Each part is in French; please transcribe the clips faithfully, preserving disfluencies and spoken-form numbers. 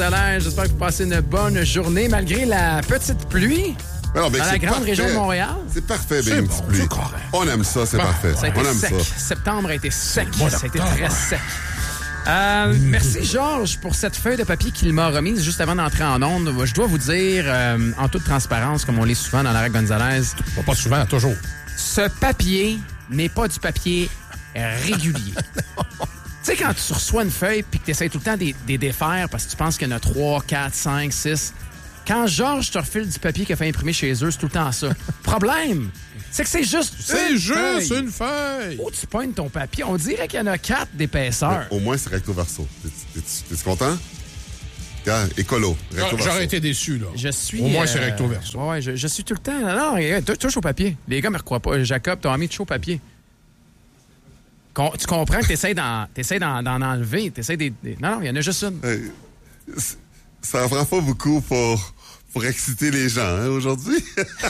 J'espère que vous passez une bonne journée malgré la petite pluie. Non, ben, dans la grande parfait. région de Montréal. C'est parfait, c'est ben, une bon, petite pluie. On aime ça, c'est bon, parfait. Ça a été On aime sec. ça. Septembre a été sec. Ça a été très sec. Euh, merci, Georges, pour cette feuille de papier qu'il m'a remise juste avant d'entrer en onde. Je dois vous dire, euh, en toute transparence, comme on l'est souvent dans l'arrêt Gonzalez... Bon, pas souvent, toujours. Ce papier n'est pas du papier régulier. Tu sais, quand tu reçois une feuille puis que tu essaies tout le temps de les défaire parce que tu penses qu'il y en a trois, quatre, cinq, six... Quand Georges te refile du papier qu'il a fait imprimer chez eux, c'est tout le temps ça. Problème, c'est que c'est juste C'est une juste feuille. une feuille. Où tu pointes ton papier? On dirait qu'il y en a quatre d'épaisseur. Au moins, c'est recto verso. T'es content? Regarde, écolo. Recto verso. J'aurais été déçu, là. Je suis... Au moins, euh, c'est recto verso. Ouais, ouais, je, je suis tout le temps... Non, non, touche au papier. Les gars me recroient pas. Jacob, t'as mis touche au papier. Con, tu comprends que t'essaies d'en, t'essaies d'en, d'en enlever. T'essaies des, des... Non, non, il y en a juste une. Hey, ça en prend pas beaucoup pour, pour exciter les gens, hein, aujourd'hui.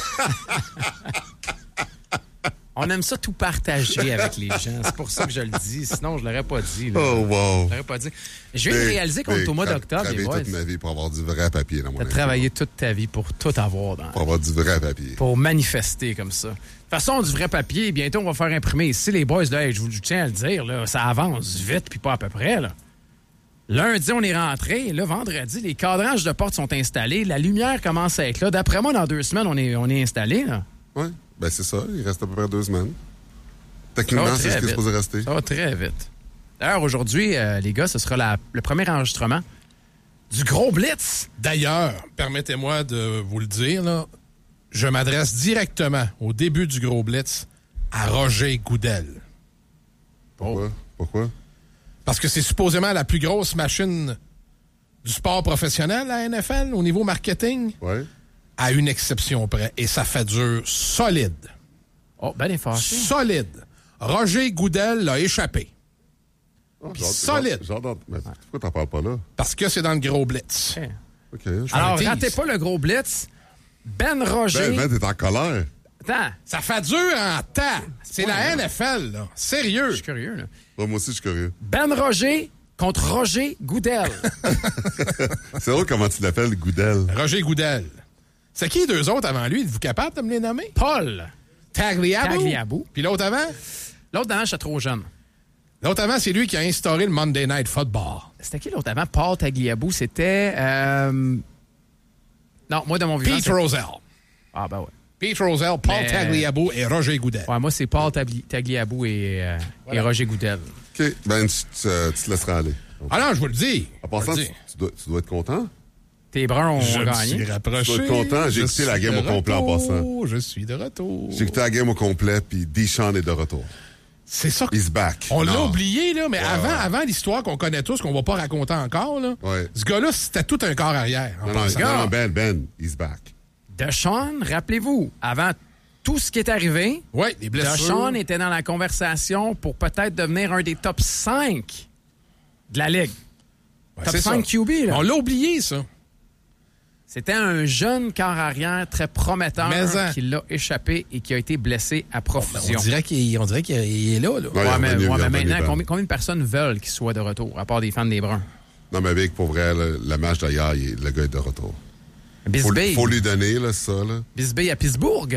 On aime ça tout partager avec les gens. C'est pour ça que je le dis. Sinon, je l'aurais pas dit. Là. Oh, wow. Je l'aurais pas dit. Je viens de réaliser qu'on est au mois d'octobre. J'ai travaillé toute ma vie pour avoir du vrai papier dans mon T'as travaillé toute ta vie pour tout avoir. Dans... Pour avoir du vrai papier. Pour manifester comme ça. De toute façon, du vrai papier, bientôt, on va faire imprimer ici. Les boys, là, je vous tiens à le dire, là, ça avance vite puis pas à peu près. Là. Lundi, on est rentré. Là, vendredi, les cadrages de portes sont installés. La lumière commence à être là. D'après moi, dans deux semaines, on est, on est installé. Oui, ben c'est ça. Il reste à peu près deux semaines. Techniquement, c'est ce qui est supposé rester. Ça va très vite. D'ailleurs, aujourd'hui, euh, les gars, ce sera la, le premier enregistrement du Gros Blitz. D'ailleurs, permettez-moi de vous le dire, là, je m'adresse directement au début du Gros Blitz à Roger Goodell. Pourquoi? Oh. Pourquoi? Parce que c'est supposément la plus grosse machine du sport professionnel, la N F L, au niveau marketing. Oui. À une exception près. Et ça fait dur solide. Oh, ben, il est fâché. Solide. Roger Goodell l'a échappé. Oh, Puis solide. J'adore. Mais pourquoi t'en parles pas là? Parce que c'est dans le Gros Blitz. Okay. OK. Alors, ratez pas le Gros Blitz. Ben Roger... Ben, ben, t'es en colère. Attends. Ça fait dur en temps. C'est la N F L, là. Sérieux. Je suis curieux, là. Ouais, moi aussi, je suis curieux. Ben Roger contre Roger Goodell. C'est drôle comment tu l'appelles, Goodell. Roger Goodell. C'est qui deux autres avant lui? Êtes-vous capable de me les nommer? Paul Tagliabue. Tagliabue. Puis l'autre avant? L'autre avant, j'étais trop jeune. L'autre avant, c'est lui qui a instauré le Monday Night Football. C'était qui l'autre avant? Paul Tagliabue. C'était... Euh... Non, moi, de mon vivant... Pete Rozelle. Ah, ben ouais. Pete Rozelle, Paul Mais... Tagliabue et Roger Goodell. Ouais, moi, c'est Paul Tagli... Tagliabue et, euh, voilà. et Roger Goodell. OK. Ben, tu, tu, tu te laisseras aller. Ah non, je vous le dis. En passant, tu, tu, dois, tu dois être content. Tes Bruns ont je gagné. Je suis rapproché. Tu dois être content. J'ai écouté la game au complet en passant. Je suis de retour. J'ai écouté la game au complet, puis Deshaun est de retour. C'est ça. He's back. On non. l'a oublié, là, mais ouais, avant, ouais. avant l'histoire qu'on connaît tous, qu'on va pas raconter encore, là, ouais. ce gars-là, c'était tout un corps arrière. Non, non, non, non, Ben, Ben, he's back. Deshaun, rappelez-vous, avant tout ce qui est arrivé, ouais, les blessures. Deshaun était dans la conversation pour peut-être devenir un des top cinq de la Ligue. Ouais, top cinq ça. Q B, là. On l'a oublié, ça. C'était un jeune corps arrière très prometteur en... qui l'a échappé et qui a été blessé à profusion. On dirait qu'il, on dirait qu'il est là. là. Ouais, ouais, mais, revenu, ouais, mais maintenant, ben. combien, combien de personnes veulent qu'il soit de retour, à part des fans des Bruns? Non, mais Vic, pour vrai, le, le match d'hier, il, le gars est de retour. Bisbee. Faut, faut lui donner, là, ça, là. Bisbee à Pittsburgh.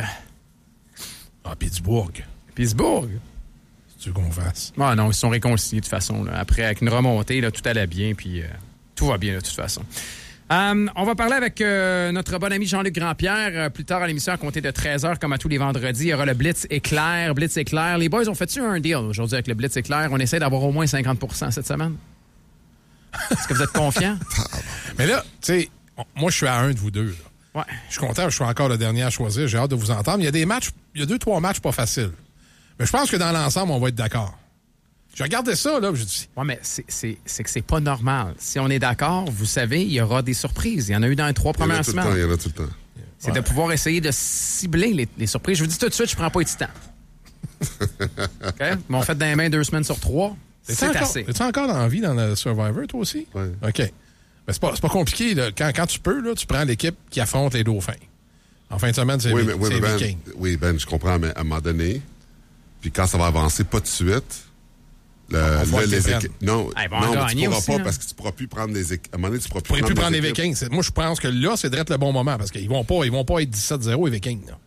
Ah, Pittsburgh. Pittsburgh. C'est-tu qu'on fasse? Ah non, ils se sont réconciliés de toute façon. Là. Après, avec une remontée, là, tout allait bien, puis euh, tout va bien de toute façon. Um, on va parler avec euh, notre bon ami Jean-Luc Grandpierre euh, plus tard à l'émission à compter de treize heures, comme à tous les vendredis. Il y aura le Blitz Éclair. Blitz Éclair. Les boys ont fait-tu un deal aujourd'hui avec le Blitz Éclair? On essaie d'avoir au moins cinquante pour cent cette semaine. Est-ce que vous êtes confiants? Mais là, tu sais, moi, je suis à un de vous deux. Là. Ouais. Je suis content, je suis encore le dernier à choisir. J'ai hâte de vous entendre. Il y a des matchs, il y a deux, trois matchs pas faciles. Mais je pense que dans l'ensemble, on va être d'accord. Je regardais ça, là, je dis... Oui, mais c'est, c'est, c'est que c'est pas normal. Si on est d'accord, vous savez, il y aura des surprises. Il y en a eu dans les trois premières semaines. Il y en a tout le temps. C'est ouais. de pouvoir essayer de cibler les, les surprises. Je vous dis tout de suite, je prends pas de temps. OK? Ils m'ont fait dans les mains deux semaines sur trois. C'est, c'est encore, assez. Es-tu encore dans la vie dans le Survivor, toi aussi? Oui. OK. Mais c'est pas, c'est pas compliqué. Là. Quand, quand tu peux, là, tu prends l'équipe qui affronte les dauphins. En fin de semaine, c'est, oui, vi- mais, oui, c'est mais Viking. Ben, oui, Ben, je comprends, mais à un moment donné, puis quand ça va avancer, pas de suite, Le, On va là, les les équipes. Non, Ah, ils vont non en mais tu gagner pourras aussi, pas là. parce que tu pourras plus prendre des équipes. À un moment donné, tu pourras plus Vous ne pourrez plus prendre des les équipes. Vikings. C'est- Moi, je pense que là, c'est direct le bon moment parce qu'ils vont pas, ils vont pas être dix-sept zéro, les Vikings. Là.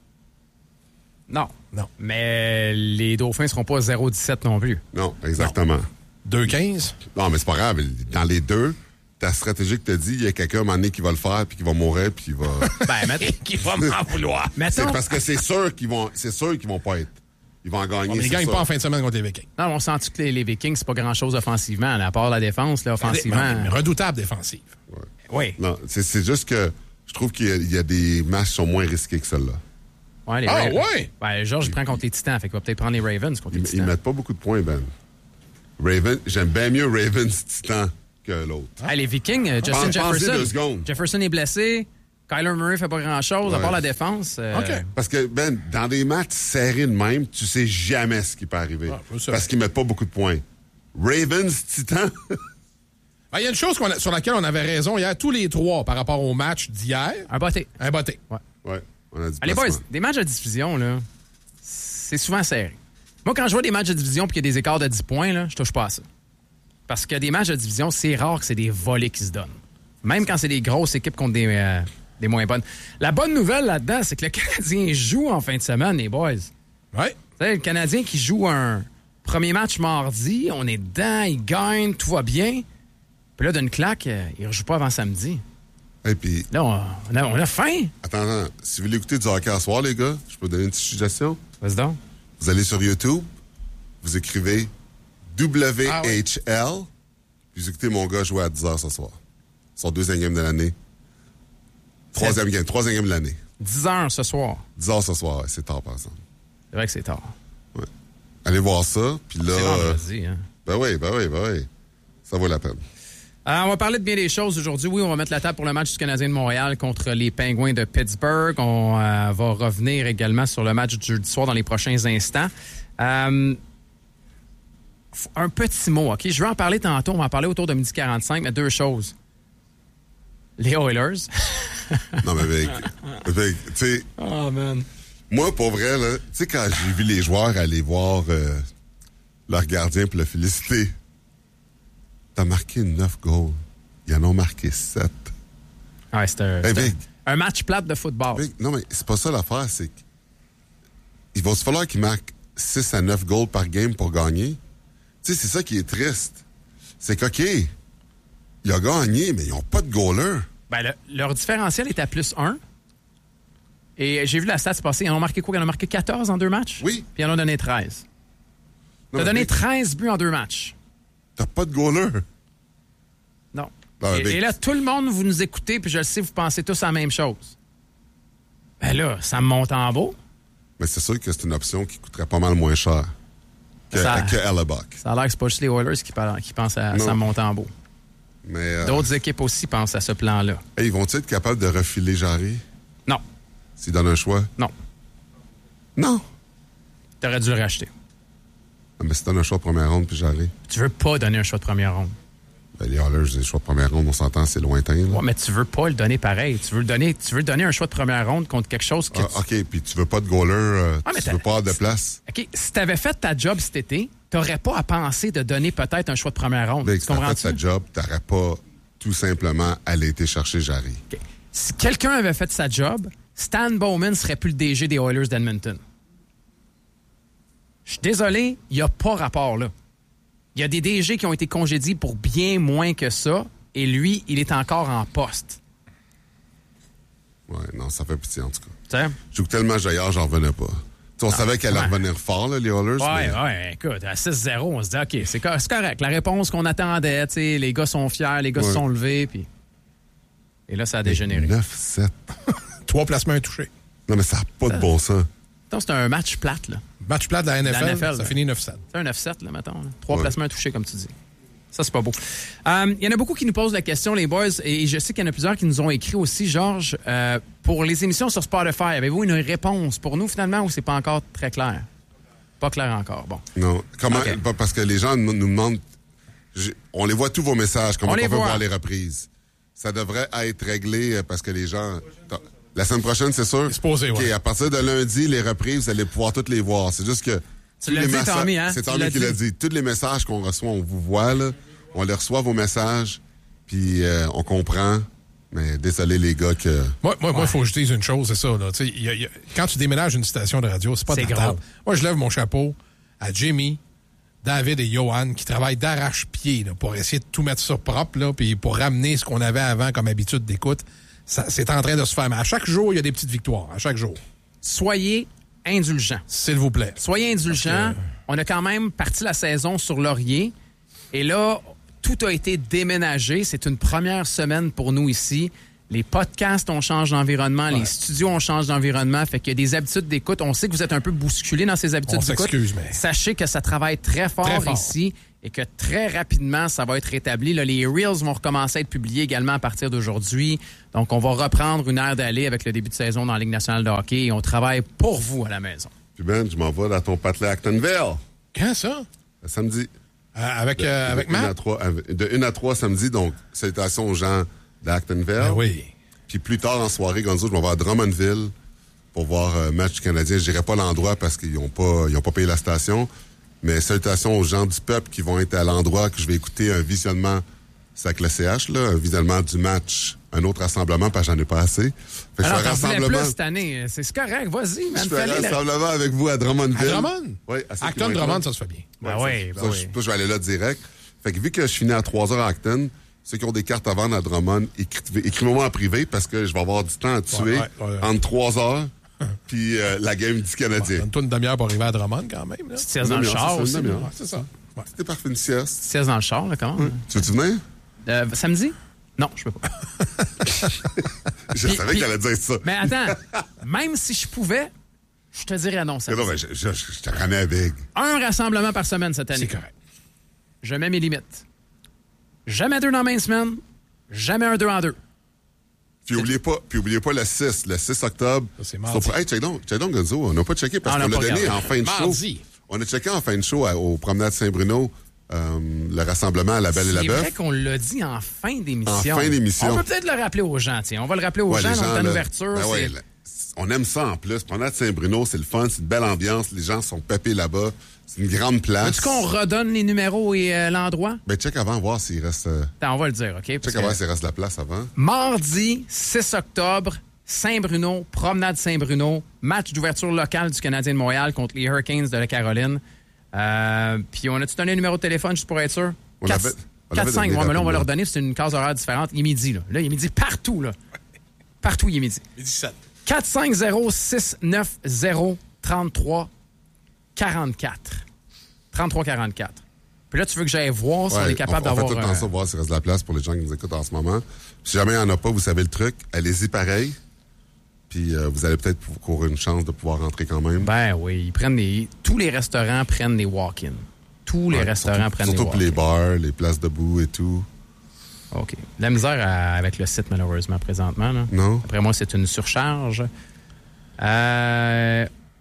Non. Non. Mais les Dauphins ne seront pas zéro dix-sept non plus. Non, exactement. deux quinze. Non, mais c'est pas grave. Dans les deux, ta stratégie que tu as dit, il y a quelqu'un à un moment donné qui va le faire, puis qui va mourir, puis qui va. Ben, mettons. Qui va m'en vouloir. c'est mettons parce que c'est sûr qu'ils vont, c'est sûr qu'ils vont pas être. Ils vont en gagner. Mais ils c'est gagnent sûr. pas en fin de semaine contre les Vikings. non, on sent que les, les Vikings, c'est pas grand-chose offensivement, là, à part la défense, là, offensivement. Mais redoutable défensive. Oui. Non, c'est, c'est juste que je trouve qu'il y a, il y a des matchs qui sont moins risqués que celle-là. Ouais, les Ah, Ravens. ouais? Ben, Georges, il prend contre les Titans, fait qu'il va peut-être prendre les Ravens contre les Ils, ils Titans. mettent pas beaucoup de points, Ben. Raven, j'aime bien mieux Ravens Titan que l'autre. Hey, les Vikings, euh, Justin Pense- pensez Jefferson. deux secondes. Jefferson est blessé. Kyler Murray fait pas grand-chose, à Ouais. part la défense. euh, OK. Parce que, Ben, dans des matchs serrés de même, tu sais jamais ce qui peut arriver. Ah, je sais. parce qu'ils mettent pas beaucoup de points. Ravens Titan, Ah, il y a une chose qu'on a- sur laquelle on avait raison hier, tous les trois, par rapport au match d'hier. Un botté. Un botté. Ouais. ouais, on a dit Allez, boys, des matchs de division, là, c'est souvent serré. Moi, quand je vois des matchs de division et qu'il y a des écarts de dix points, là, je touche pas à ça. Parce que des matchs de division, c'est rare que c'est des volets qui se donnent. Même quand c'est des grosses équipes contre des, euh, des moins bonnes. La bonne nouvelle là-dedans, c'est que le Canadien joue en fin de semaine, les boys. Ouais. Tu sais, le Canadien qui joue un premier match mardi, on est dedans, il gagne, tout va bien. Puis là, d'une claque, euh, il ne rejoue pas avant samedi. Et puis, Là, on on a, on a faim. attends, attends, si vous voulez écouter du hockey à soir, les gars, je peux vous donner une petite suggestion. Vas-y donc. Vous allez sur YouTube, vous écrivez W Ah oui. H L, puis vous écoutez mon gars jouer à dix heures ce soir. Son deuxième game de l'année. Troisième game, troisième game de l'année. dix heures ce soir. dix heures ce soir, ouais, c'est tard, par exemple. C'est vrai que c'est tard. Allez voir ça, puis là... C'est euh, vendredi, hein. ben oui, ben oui, ben oui. Ça vaut la peine. Euh, on va parler de bien des choses aujourd'hui. Oui, on va mettre la table pour le match du Canadien de Montréal contre les Pingouins de Pittsburgh. On euh, va revenir également sur le match du jeudi soir dans les prochains instants. Euh, f- un petit mot, OK? Je vais en parler tantôt. On va en parler autour de midi quarante-cinq, mais deux choses. Les Oilers. Non, mais avec... avec tu sais, Oh, man. moi, pour vrai, là, tu sais, quand j'ai vu les joueurs aller voir euh, leur gardien pour le féliciter, t'as marqué neuf goals. Ils en ont marqué sept. Ouais, c'est un, Hey, c'est un- Vic. un match plate de football. Vic, non, mais c'est pas ça l'affaire, c'est qu'il va se falloir qu'ils marquent six à neuf goals par game pour gagner. Tu sais, c'est ça qui est triste. C'est qu'OK, il a gagné, mais ils n'ont pas de goaler. Ben, le- leur différentiel est à plus un. Et j'ai vu la stat passer. Ils en ont marqué quoi? Ils en ont marqué quatorze en deux matchs? Oui. Puis ils en ont donné treize. Non, T'as mais donné Vic, treize buts en deux matchs. T'as pas de goaler. Non. Ben, et, Vic. et là, tout le monde, vous nous écoutez, puis je le sais, vous pensez tous à la même chose. Ben là, ça me monte en beau. Mais c'est sûr que c'est une option qui coûterait pas mal moins cher que, Ça- que Hellebuck. Ça a l'air que c'est pas juste les Oilers qui, parlent- qui pensent à Non. ça me monte en beau. Mais euh, D'autres équipes aussi pensent à ce plan-là. hey, ils vont-ils être capables de refiler Jarry Non. s'ils donnent un choix? Non. Non. T'aurais dû le racheter. Ah, mais si donnes un choix de première ronde puis Jarry, Tu veux pas donner un choix de première ronde. ben, les Oilers, les choix de première ronde, on s'entend, c'est lointain. là. Ouais, mais tu veux pas le donner pareil. Tu veux le donner, tu veux donner un choix de première ronde contre quelque chose que Ah, tu- OK, puis tu veux pas de goaler, euh, Ah, mais tu t'as- veux pas avoir de place. OK, si t'avais fait ta job cet été, t'aurais pas à penser de donner peut-être un choix de première ronde. Dès Tu que tu as fait comprends-tu? ta job, t'aurais pas tout simplement allé été chercher Jarry. OK. Si quelqu'un avait fait sa job, Stan Bowman serait plus le D G des Oilers d'Edmonton. Je suis désolé, il n'y a pas rapport là. Il y a des D G qui ont été congédiés pour bien moins que ça, et lui, il est encore en poste. Ouais, non, ça fait pitié, en tout cas. Tu sais? Je joue tellement d'ailleurs, j'en revenais pas. Tu sais, on savait qu'elle allait ouais. revenir fort, là, les Oilers. Ouais, mais- ouais, écoute, à six zéro, on se dit, OK, c'est co- c'est correct. La réponse qu'on attendait, tu sais, les gars sont fiers, les gars se Ouais. sont levés, puis... Et là, ça a dégénéré. neuf sept. Trois placements touchés. Non, mais ça n'a pas de bon sens. Donc, c'est un match plate, là. Match plat de la N F L, La N F L, ça là. finit neuf sept. C'est un neuf sept, là, mettons. là. Trois Ouais. placements touchés, comme tu dis. Ça, c'est pas beau. Euh, Il y en a beaucoup qui nous posent la question, les boys, et je sais qu'il y en a plusieurs qui nous ont écrit aussi. Georges, euh, pour les émissions sur Spotify, avez-vous une réponse pour nous, finalement, ou c'est pas encore très clair? Pas clair encore. Bon. Non. Comment? OK. pas- Parce que les gens nous, nous demandent. j'ai- On les voit tous vos messages, comment On on, les peut voit. voir les reprises. Ça devrait être réglé euh, parce que les gens. T'as- La semaine prochaine, c'est sûr? C'est supposé, OK, ouais. à partir de lundi, les reprises, vous allez pouvoir toutes les voir. C'est juste que Tu l'as dit, messa- Tommy, hein? C'est Tu Tommy l'as qui dit. l'a dit. Tous les messages qu'on reçoit, on vous voit, là. On les reçoit, vos messages, puis euh, on comprend. Mais désolé, les gars, que... Moi, moi, moi, faut que je dise une chose, c'est ça. Là. Tu sais, y a- y a- quand tu déménages une station de radio, c'est pas de C'est la table. gros. Moi, je lève mon chapeau à Jimmy, David et Johan qui travaillent d'arrache-pied là, pour essayer de tout mettre ça propre, là, puis pour ramener ce qu'on avait avant comme habitude d'écoute. Ça, c'est en train de se faire. Mais à chaque jour, il y a des petites victoires. À chaque jour. Soyez indulgents. S'il vous plaît. Soyez indulgents. que- On a quand même parti la saison sur Laurier. Et là, tout a été déménagé. C'est une première semaine pour nous ici. Les podcasts, on change d'environnement. Ouais. Les studios, on change d'environnement. Fait qu'il y a des habitudes d'écoute. On sait que vous êtes un peu bousculés dans ces habitudes On d'écoute. s'excuse, mais- Sachez que ça travaille très fort, Très fort. ici et que très rapidement, ça va être rétabli. Là, les Reels vont recommencer à être publiés également à partir d'aujourd'hui. Donc, on va reprendre une ère d'aller avec le début de saison dans la Ligue nationale de hockey et on travaille pour vous à la maison. Puis Ben, je m'en vais dans ton patelin Actonville. Quand ça? Samedi. Euh, avec euh, De- avec de une à Matt? trois, avec- de une à trois samedi, donc salutations aux gens d'Actonville. Ben oui. Puis plus tard en soirée, Gonzo, je vais voir à Drummondville pour voir un match du Canadien. Je n'irai pas à l'endroit parce qu'ils n'ont pas, ils ont pas payé la station. Mais salutations aux gens du peuple qui vont être à l'endroit que je vais écouter un visionnement, c'est avec le C H, là, un visionnement du match, un autre rassemblement parce que j'en ai pas assez. Fait que Alors, je fais un t'en voulais rassemblement. plus cette année. C'est c'est correct. Vas-y, man. Je fais un Fallait la- rassemblement avec vous à Drummondville. À Drummond? Oui, à sept Acton kilomètres. Drummond, ça se fait bien. Ben oui, ben Ça, oui. je, je vais aller là direct. Fait que vu que je finis à trois heures à Acton, ceux qui ont des cartes à vendre à Drummond, écri- écrivez-moi en privé parce que je vais avoir du temps à tuer Ouais, ouais, ouais. entre trois heures puis euh, la game du Canadien. Donne-toi une demi-heure pour arriver à Drummond quand même. Là. Tu siestes dans le Une demi-heure, char c'est aussi. une demi-heure. Ouais, c'est ça. Ouais. C'était parfait, une sieste. Tu siestes dans le char, là, comment? Tu veux-tu venir? Euh, samedi? Non, je peux pas. Je Puis- savais puis- qu'elle allait dire ça. Mais attends, même si je pouvais, je te dirais non Mais samedi. non, mais je, je, je te connais, Big. Un rassemblement par semaine cette année. C'est correct. Je mets mes limites. Jamais deux dans la même semaine, jamais un deux en deux. Puis oubliez pas, puis oubliez pas le six, le six octobre. Ça, c'est mardi. Sauf- Hey, check donc, check donc, Gonzo, on n'a pas checké parce Ah, on qu'on n'a l'a pas donné regardé. en fin de Mardi. show. On a checké en fin de show à- au Promenade Saint-Bruno, euh, le rassemblement à la Belle et la C'est Bœuf. vrai qu'on l'a dit en fin d'émission. En fin d'émission. On peut peut-être le rappeler aux gens, tiens. On va le rappeler aux Ouais, gens les dans gens, ta là, ouverture. ben c'est- ouais, là, on aime ça en plus. Promenade Saint-Bruno, c'est le fun, c'est une belle ambiance. Les gens sont pépés là-bas. C'est une grande place. Veux-tu qu'on redonne les numéros et euh, l'endroit? Ben, check avant, voir s'il reste, euh, Attends, on va le dire, OK? Parce check que avant s'il reste de la place avant. mardi, six octobre, Saint-Bruno, promenade Saint-Bruno, match d'ouverture locale du Canadien de Montréal contre les Hurricanes de la Caroline. Euh, Puis on a-tu donné un numéro de téléphone juste pour être sûr? On l'avait- on l'avait quatre cinq, donné ouais, mais là, on va rapidement. leur donner, c'est une case horaire différente. Il est midi, là. Là, il est midi partout, là. Partout, il est midi. dix-sept. quatre cinq zéro six neuf zéro trente-trois quarante-quatre. trente-trois quarante-quatre. Puis là, tu veux que j'aille voir si on Ouais, est capable on, on fait d'avoir... tout le temps euh, ça, voir s'il reste de la place pour les gens qui nous écoutent en ce moment. Si jamais il n'y en a pas, vous savez le truc, allez-y pareil. Puis euh, vous allez peut-être pou- courir une chance de pouvoir rentrer quand même. Ben oui, ils prennent des... Tous les restaurants prennent des walk-in. Tous les Ouais, restaurants surtout, prennent surtout des pour les walk-in. bars, les places debout et tout. OK. La misère à- avec le site, malheureusement, présentement. Là. Non? Après moi, c'est une surcharge. Euh...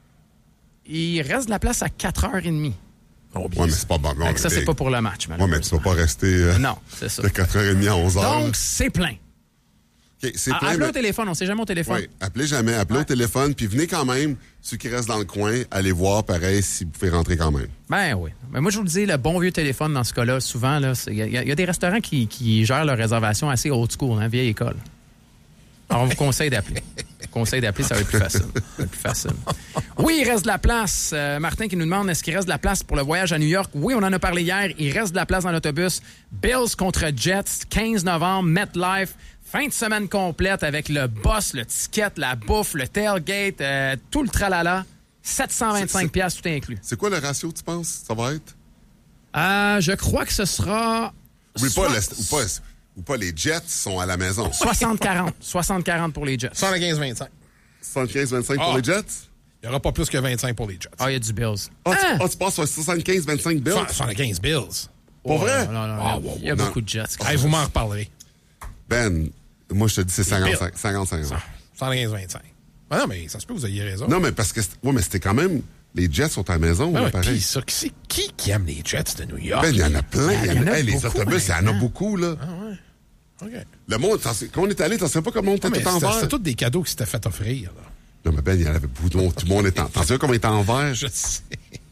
Il reste de la place à quatre heures trente. Oh, bien. Ouais, mais c'est pas bon. Fait que ça, c'est pas pour le match, Ouais, mais tu malheureusement. vas pas rester euh, Non, c'est ça. de quatre heures trente à onze heures. Donc, c'est plein. OK, c'est Ah, plein, Appelez mais- au téléphone, on sait jamais au téléphone. Oui, appelez jamais, appelez Ouais. au téléphone, puis venez quand même, ceux qui restent dans le coin, allez voir, pareil, si vous pouvez rentrer quand même. Ben oui. Mais moi, je vous le dis, le bon vieux téléphone dans ce cas-là, souvent, là, il y, a- y a des restaurants qui, qui gèrent leur réservation assez old school, hein, vieille école. Alors, on vous conseille d'appeler. Conseil d'appeler, ça va être plus facile. Ça va être plus facile. Oui, il reste de la place. Euh, Martin qui nous demande, est-ce qu'il reste de la place pour le voyage à New York? Oui, on en a parlé hier. Il reste de la place dans l'autobus. Bills contre Jets, quinze novembre, MetLife. Fin de semaine complète avec le boss, le ticket, la bouffe, le tailgate, euh, tout le tralala. sept cent vingt-cinq piastres, tout inclus. C'est quoi le ratio, tu penses, ça va être? Euh, je crois que ce sera... Oublie soit- pas, le- ou pas, ou pas, les Jets sont à la maison. soixante quarante. soixante quarante pour les Jets. soixante-quinze vingt-cinq. soixante-quinze vingt-cinq pour Ah. les Jets? Il n'y aura pas plus que vingt-cinq pour les Jets. Ah, il y a du Bills. Ah, tu, Ah! ah, tu passes sur soixante-quinze vingt-cinq Bills? soixante-quinze Bills. Pour vrai? Non, non, non, Ah, il y a- ouais, il y a ouais. beaucoup de Jets. Hey, vous m'en reparlerez. Ben, moi, je te dis, c'est cinquante-cinq. cinquante-cinq. soixante-quinze vingt-cinq. Ah non, mais ça se peut que vous ayez raison. Non, mais parce que, c'est- ouais, mais c'était quand même, les Jets sont à la maison, Ah là, ouais, pareil. puis ça, qui, qui qui aime les Jets de New York? Ben, il y en a plein. Il y en a Hey, les beaucoup autobus, il y en a maintenant. beaucoup, là. OK. Le monde, t'en sais- quand on est allé, t'en sais pas comment on était Ah, mais tout en c'était vert? c'était tous des cadeaux qui s'étaient fait offrir. Là. Non, mais Ben, il y en avait beaucoup de monde. Tout le monde était en... T'en sais comment il était en vert? Je sais.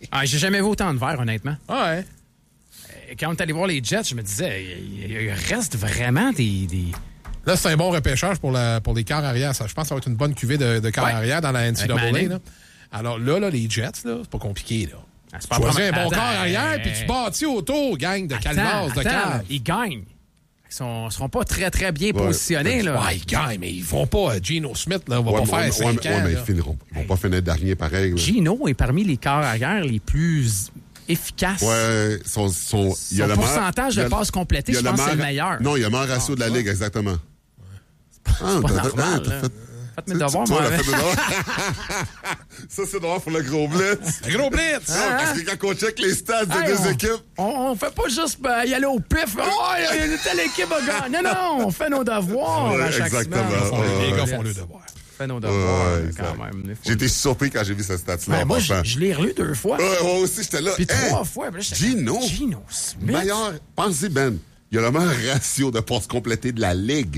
Ah, j'ai jamais vu autant de verre, honnêtement. Ah ouais. Et quand on est allé voir les Jets, je me disais, il, il reste vraiment des... des... Là, c'est un bon repêchage pour, la, pour les quarts arrière. Ça, je pense que ça va être une bonne cuvée de, de quarts ouais. arrière dans la N C A A. Là. Alors là, là, les Jets, là, c'est pas compliqué. Là. Ah, c'est pas Choisis un attends, bon quart arrière, puis tu bâtis autour, gang de calvas, de cave. Ils gagnent. Ils ne seront pas très, très bien ouais. positionnés. Là. Ouais, ils gagnent, mais ils vont pas. Geno Smith là, va ouais, pas ouais, faire cinq ouais, ans. Ouais, mais là. ils finiront. Ils vont hey. pas finir dernier pareil. Là. Geno est parmi les quarts arrière les plus efficaces. Ouais, son, son, son il y a le pourcentage meilleur, de passes complétées, je pense que c'est le meilleur. Non, il y a le meilleur ratio ah, de la Ligue, exactement. Ouais. C'est pas, ah, pas normal. Fait, fait, Faites mes devoirs, moi. Ça, c'est droit pour le gros blitz. Le gros blitz! Non, ah, parce que quand on check les stats des hey, deux on, équipes... On, on fait pas juste ben, y aller au pif. Oh, telle équipe a gagné. Non, non, on fait nos devoirs ouais, à chaque exactement. semaine. Ouais, les gars font le devoir. On fait nos devoirs ouais, quand même. J'ai été surpris quand j'ai vu cette stat-là. Ben, moi, je, je l'ai relu deux fois. Ouais, moi aussi, j'étais là. Puis hey, trois fois. Geno. Geno Smith. Meilleur... Pensez, Ben, il y a le meilleur ratio de passes complétées de la Ligue.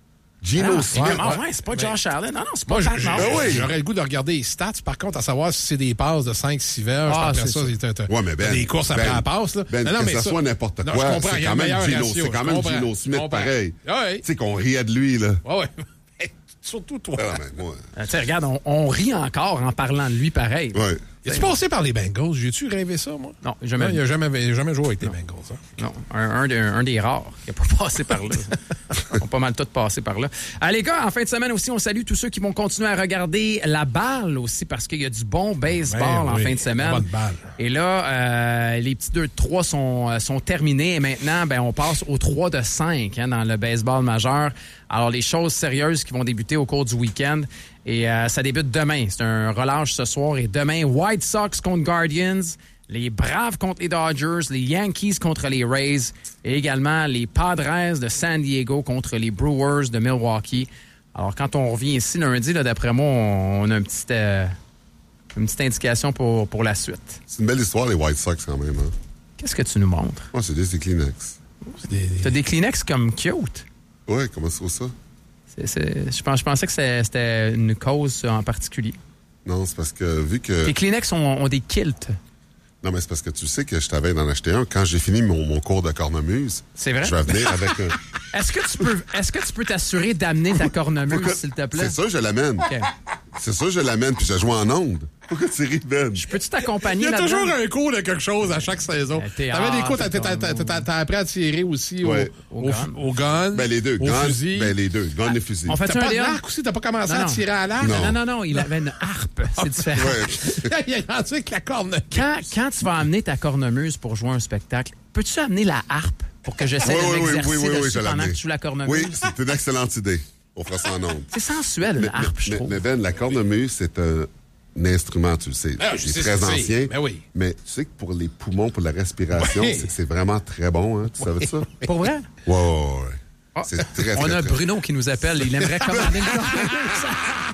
Geno Smith. Ouais, ouais, c'est pas mais, Josh Allen. Non, non, c'est pas moi, Pat ben oui, j'aurais le goût de regarder les stats, par contre, à savoir si c'est des passes de cinq six verges. Ah, après ça, ça, t'as, ouais, mais ben, des courses après ben, la passe. Là. Ben, non, non, que mais ça, ça soit n'importe non, quoi, comprends, c'est quand même Geno, c'est quand même Geno Smith, pareil. Ouais. Tu sais qu'on riait de lui, là. Ouais, ouais. Surtout toi. Ah, ben, moi... euh, regarde, on, on rit encore en parlant de lui pareil. Ouais. Es-tu passé par les Bengals? J'ai-tu rêvé ça, moi? Non, jamais. Non, il n'a jamais, jamais joué avec non. les Bengals. Hein? Non, un, un, un, un des rares qui n'a pas passé par là. Ils ont pas mal tous passé par là. Ah, les gars, en fin de semaine aussi, on salue tous ceux qui vont continuer à regarder la balle aussi parce qu'il y a du bon baseball ben, en oui, fin de semaine. Bonne balle. Et là, euh, les petits deux de trois sont, sont terminés et maintenant, ben, on passe aux trois de cinq hein, dans le baseball majeur. Alors, les choses sérieuses qui vont débuter au cours du week-end. Et euh, ça débute demain. C'est un relâche ce soir. Et demain, White Sox contre Guardians, les Braves contre les Dodgers, les Yankees contre les Rays et également les Padres de San Diego contre les Brewers de Milwaukee. Alors, quand on revient ici lundi, là, d'après moi, on a une petite, euh, une petite indication pour, pour la suite. C'est une belle histoire, les White Sox, quand même. Hein? Qu'est-ce que tu nous montres? Moi, oh, c'est des Kleenex. Des... T'as des Kleenex comme cute? Oui, comment c'est ça? C'est, c'est, je, pense, je pensais que c'était, c'était une cause en particulier. Non, c'est parce que vu que... Les Kleenex ont, ont des kilts. Non, mais c'est parce que tu sais que je t'avais d'en acheter un. Quand j'ai fini mon, mon cours de cornemuse, c'est vrai? Je vais venir avec un... Est-ce que tu peux, est-ce que tu peux t'assurer d'amener ta cornemuse, que... s'il te plaît? C'est ça, je l'amène. Okay. C'est ça, je l'amène, puis je joue en onde. Pourquoi tu ris, Ben? Je peux-tu t'accompagner? Il y a là-dedans? toujours un cours de quelque chose à chaque saison. T'avais des cours, t'as, t'as, t'as, t'as, t'as appris à tirer aussi ouais. au, au, gun. au gun. Ben, les deux. Au gun, fusil. Ben, les deux. Gun et fusil. On fait t'as un pas de l'arc aussi? T'as pas commencé non, à tirer à l'arc? Non, non, non, non. Il avait une harpe. C'est différent. Ouais. Il a grandi avec la cornemuse. Quand, quand tu vas amener ta cornemuse pour jouer un spectacle, peux-tu amener la harpe pour que j'essaie oui, de m'exercer oui, oui, oui, dessus oui, pendant que tu joues la cornemuse? Oui, c'est une excellente idée. On fera ça en ondes. C'est sensuel, une mais, harpe, mais, je trouve. Mais Ben, la cornemuse, c'est un... un instrument, tu le sais. Ah, il est très ancien. Ben oui. Mais tu sais que pour les poumons, pour la respiration, oui. c'est, c'est vraiment très bon. Hein? Tu oui. savais ça? Pour vrai? Oui, oui, oui. Oh, c'est très, on très, a très... Bruno qui nous appelle. Il aimerait commander une cornemuse.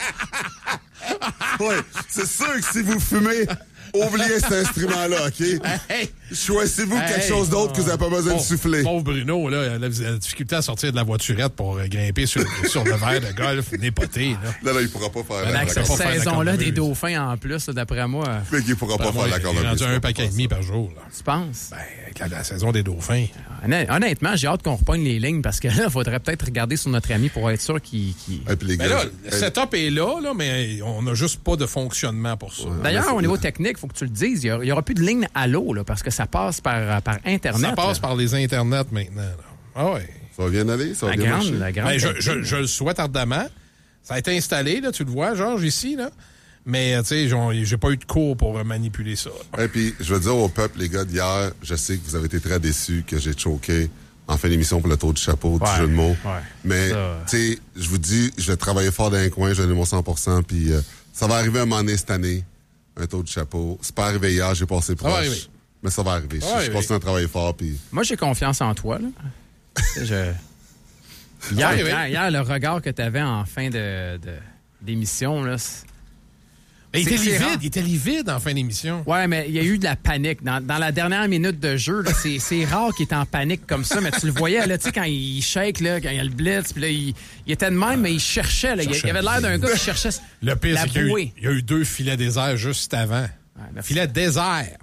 Oui, c'est sûr que si vous fumez, oubliez cet instrument-là, OK? Hey. Choisissez-vous hey. quelque chose d'autre que vous n'avez pas besoin bon, de souffler. Bon, Bruno, là, il a la difficulté à sortir de la voiturette pour grimper sur, sur le verre de golf népoté. Là, là, là il ne pourra pas faire la, la, la cette saison-là des dauphins en plus, d'après moi. Mais il ne pourra pas faire la cornemuse. Il a rendu un paquet et demi par jour. Là. Tu penses? Ben, avec la, la saison des dauphins. Honnêtement, j'ai hâte qu'on repogne les lignes parce que là, il faudrait peut-être regarder sur notre ami pour être sûr qu'il... qu'il... Et puis les ben gars, là, le setup est là, là, mais on n'a juste pas de fonctionnement pour ça. Ouais, d'ailleurs, au niveau technique, il faut que tu le dises, il n'y aura plus de ligne à l'eau là, parce que ça passe par, par Internet. Ça passe là. par les Internets maintenant. Là. Ah oui. Ça va bien aller, ça va la bien grande, marcher. La grande ben, je, je, je le souhaite ardemment. Ça a été installé, là, tu le vois, Georges, ici, là. Mais, tu sais, j'ai pas eu de cours pour manipuler ça. Et puis, je veux dire au peuple, les gars, d'hier, je sais que vous avez été très déçus que j'ai choqué en fin d'émission pour le tour du chapeau, du ouais, jeu de mots. Ouais, mais, tu sais, je vous dis, je vais travailler fort dans un coin, je vais donner mon cent pour cent, puis euh, ça va arriver à un moment donné cette année, un tour du chapeau. C'est pas arrivé hier, j'ai passé proche. Mais ça va arriver. Ça va je, je continue à travailler fort. Puis... Moi, j'ai confiance en toi, là. je... Hier, hier, hier, le regard que tu avais en fin de, de, d'émission, là. Mais il était livide, il était livide en fin d'émission. Ouais, mais il y a eu de la panique. Dans, dans la dernière minute de jeu, là, c'est, c'est rare qu'il était en panique comme ça, mais tu le voyais, là, tu sais, quand il shake, là, quand il y a le blitz, puis là, il, il était de même, mais il cherchait, là. Il, il avait l'air d'un gars qui cherchait le pire, la c'est qu'il y a, eu, il y a eu deux filets déserts juste avant. Ouais, le filet désert.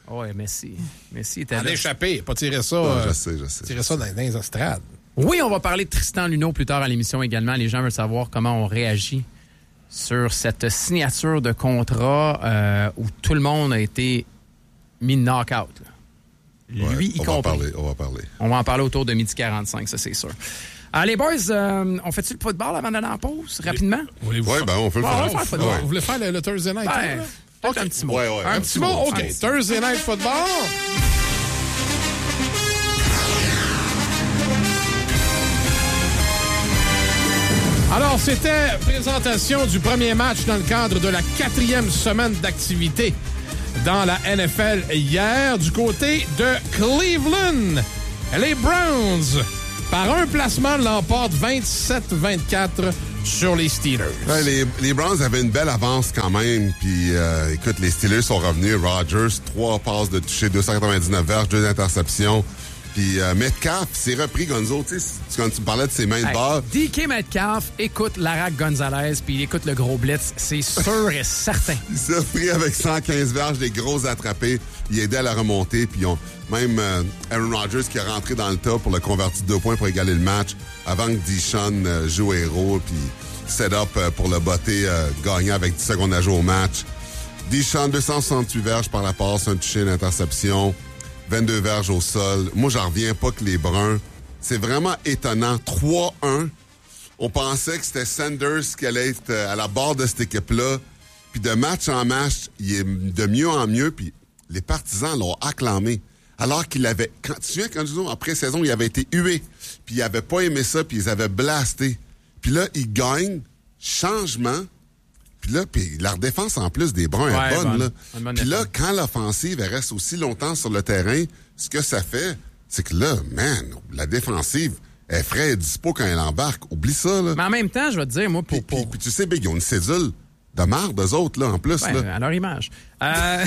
Oh, ouais, Messi. Messi était En là. échappé, pas tirer ça. Ouais, euh, je sais, je sais. Tirer ça dans, dans les estrades. Oui, on va parler de Tristan Luneau plus tard à l'émission également. Les gens veulent savoir comment on réagit sur cette signature de contrat euh, où tout le monde a été mis knock-out. Là. Ouais, Lui, y on compris. va en parler, on va en parler. On va en parler autour de midi quarante-cinq, ça c'est sûr. Alors, les boys, euh, on fait-tu le football avant d'aller en pause, rapidement? Voulez-vous Oui, faire- ben on peut le Ouais, faire. on va faire le football. Ouais, Vous voulez faire le, le Thursday Night? Ben, là? peut-être un petit mot. Ouais, ouais, Un petit mot? OK. Un petit Thursday Night Football. Alors, c'était présentation du premier match dans le cadre de la quatrième semaine d'activité dans la N F L hier du côté de Cleveland. Les Browns, par un placement, l'emportent vingt-sept vingt-quatre sur les Steelers. Ouais, les, les Browns avaient une belle avance quand même. Puis, euh, écoute, les Steelers sont revenus. Rodgers, trois passes de toucher, deux cent quatre-vingt-dix-neuf verges, deux interceptions. Puis euh, Metcalf s'est repris, Gonzo. Tu sais, quand tu me parlais de ses mains de Hey, barre. D K Metcalf écoute Larac Gonzalez puis il écoute le gros blitz. C'est sûr et certain. Il s'est pris avec cent quinze verges, des gros attrapés. Il aidait à la remontée. Puis, on, même euh, Aaron Rodgers qui est rentré dans le tas pour le convertir de deux points pour égaler le match avant que Deshaun euh, joue héros. Puis, set-up euh, pour le botter euh, gagnant avec dix secondes à jouer au match. Deshaun, deux cent soixante-huit verges par la passe, un touché, une interception. vingt-deux verges au sol. Moi, j'en reviens pas que les Bruns. C'est vraiment étonnant. trois un. On pensait que c'était Sanders qui allait être à la barre de cette équipe-là. Puis de match en match, il est de mieux en mieux. Puis les partisans l'ont acclamé. Alors qu'il avait... Quand, tu te souviens, quand je dis, en pré-saison, il avait été hué. Puis il avait pas aimé ça, puis ils avaient blasté. Puis là, il gagne. Changement. Puis là, puis leur défense, en plus, des Bruns Ouais, est bonne. bonne. Là. Une bonne Puis là, défense. quand l'offensive elle reste aussi longtemps sur le terrain, ce que ça fait, c'est que là, man, la défensive est frais et dispo quand elle embarque. Oublie ça, là. Mais en même temps, je vais te dire, moi, pour... Puis, puis- pour... puis tu sais, Big, ils ont une cédule de marde, eux autres, là, en plus. Ouais, là. à leur image. Euh...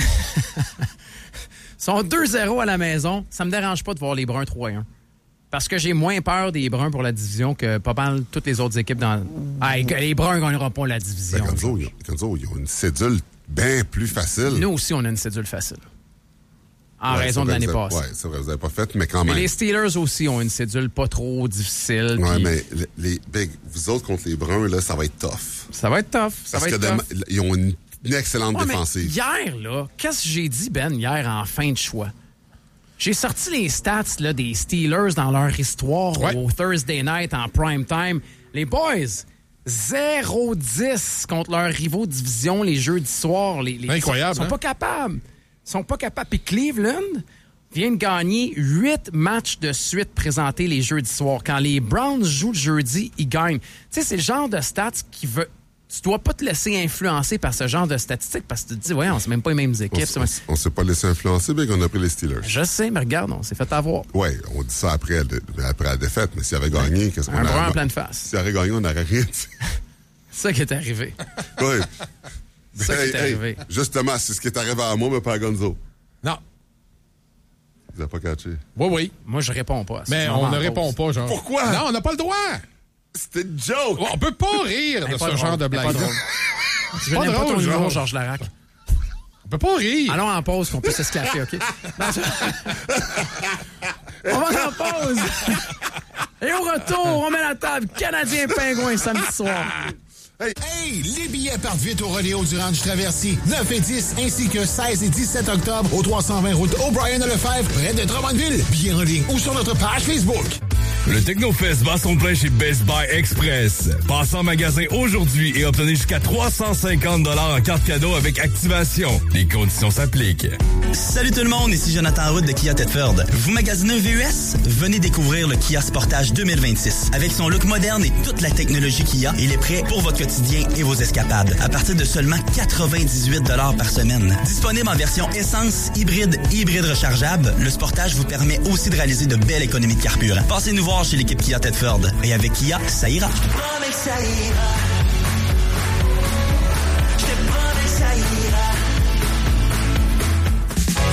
Ils sont deux zéro à la maison. Ça me dérange pas de voir les Bruns trois un. Parce que j'ai moins peur des Bruns pour la division que pas mal toutes les autres équipes dans... Ah, les Bruns ne gagneront pas la division. Ben, Gonzo, ils ont- Gonzo, ils ont une cédule bien plus facile. Nous aussi, on a une cédule facile. En Ouais, raison c'est de vrai, l'année vous avez- passée. Ouais, c'est vrai, vous n'avez pas fait, mais quand Mais même. les Steelers aussi ont une cédule pas trop difficile. Ouais, puis mais le- les, Big, vous autres contre les Bruns, là, ça va être tough. Ça va être tough. Ça Parce va que être demain, tough. ils ont une, une excellente Ouais, mais défensive. hier, là, qu'est-ce que j'ai dit, Ben, hier, en fin de choix? J'ai sorti les stats là, des Steelers dans leur histoire Ouais. au Thursday night en prime time. Les boys, zéro dix contre leurs rivaux de division les jeudis soirs. Les, les, Incroyable, Ils sont hein? pas capables. Ils sont pas capables. Puis Cleveland vient de gagner huit matchs de suite présentés les jeudis soirs. Quand les Browns jouent le jeudi, ils gagnent. Tu sais, c'est le genre de stats qui veut... Tu dois pas te laisser influencer par ce genre de statistiques parce que tu te dis, ouais, on c'est même pas les mêmes On, équipes. s- on s- on s'est pas laissé influencer, Big, on a pris les Steelers. Je sais, mais regarde, on s'est fait avoir. Ouais, on dit ça après, la- après la défaite, mais s'il avait gagné, qu'est-ce qu'on Un aurait... bras en pleine face. S'il avait gagné, on n'aurait rien dit. C'est ça qui est arrivé. Ouais. C'est ça qui est arrivé. Justement, c'est ce qui est arrivé à moi, mais pas à Gonzo. Non. Vous n'avez pas catché. Oui, oui. Moi, je réponds pas à ça. Mais Je m'en on vais ne en répond pause. pas, genre. Pourquoi? Non, on n'a pas le droit. C'était une joke! On peut pas rire de Pas ce drôle, genre de pas blague. drôle. Je Pas n'aime pas drôle, ton humour, genre. Georges Larac. On peut pas rire. Allons en pause qu'on puisse esclafer, OK? Non, je- on va en pause. Et au retour, on met la table Canadien Pingouin samedi soir. Hey, les billets partent vite au Rodéo du Ranch Traversier, neuf et dix, ainsi que seize et dix-sept octobre au trois cent vingt route O'Brien à Lefebvre, près de Drummondville. Billets en ligne ou sur notre page Facebook. Le TechnoFest bat son plein chez Best Buy Express. Passez en magasin aujourd'hui et obtenez jusqu'à trois cent cinquante dollars en carte cadeau avec activation. Les conditions s'appliquent. Salut tout le monde, ici Jonathan Route de Kia Thetford. Vous magasinez un V U S? Venez découvrir le Kia Sportage deux mille vingt-six. Avec son look moderne et toute la technologie Kia, il est prêt pour votre quotidien et vos escapades. À partir de seulement quatre-vingt-dix-huit dollars par semaine. Disponible en version essence, hybride et hybride rechargeable, le Sportage vous permet aussi de réaliser de belles économies de carburant. Passez nous voir chez l'équipe Kia Thetford. Et avec Kia, ça ira.